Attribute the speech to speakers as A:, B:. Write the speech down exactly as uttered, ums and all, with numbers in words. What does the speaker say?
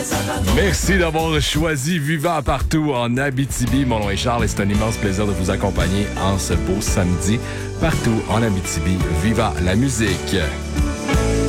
A: Merci d'avoir choisi Viva partout en Abitibi. Mon nom est Charles et c'est un immense plaisir de vous accompagner en ce beau samedi partout en Abitibi. Viva la musique!